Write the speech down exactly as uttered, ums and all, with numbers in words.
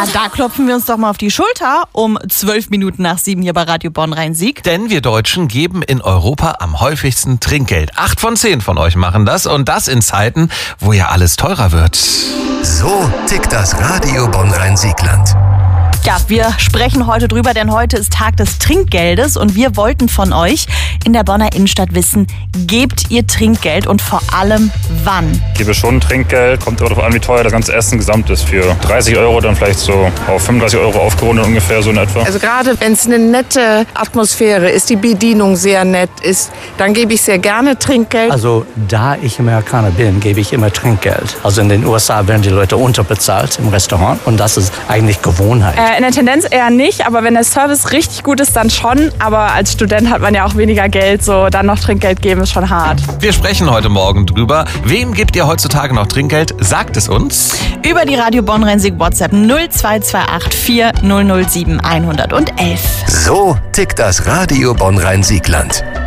Na, da klopfen wir uns doch mal auf die Schulter um zwölf Minuten nach sieben hier bei Radio Bonn-Rhein-Sieg. Denn wir Deutschen geben in Europa am häufigsten Trinkgeld. Acht von zehn von euch machen das und das in Zeiten, wo ja alles teurer wird. So tickt das Radio Bonn-Rhein-Siegland. Ja, wir sprechen heute drüber, denn heute ist Tag des Trinkgeldes und wir wollten von euch in der Bonner Innenstadt wissen, gebt ihr Trinkgeld und vor allem wann? Ich gebe schon Trinkgeld, kommt aber darauf an, wie teuer das ganze Essen gesamt ist. Für dreißig Euro dann vielleicht so auf fünfunddreißig Euro aufgerundet ungefähr, so in etwa. Also gerade wenn es eine nette Atmosphäre ist, die Bedienung sehr nett ist, dann gebe ich sehr gerne Trinkgeld. Also da ich Amerikaner bin, gebe ich immer Trinkgeld. Also in den U S A werden die Leute unterbezahlt im Restaurant und das ist eigentlich Gewohnheit. Äh, in der Tendenz eher nicht, aber wenn der Service richtig gut ist, dann schon. Aber als Student hat man ja auch weniger Geld, so dann noch Trinkgeld geben ist schon hart. Wir sprechen heute Morgen drüber. Wem gebt ihr heutzutage noch Trinkgeld? Sagt es uns. Über die Radio Bonn-Rhein-Sieg WhatsApp null zwei zwei acht vier null null sieben eins eins eins. So tickt das Radio Bonn-Rhein-Siegland.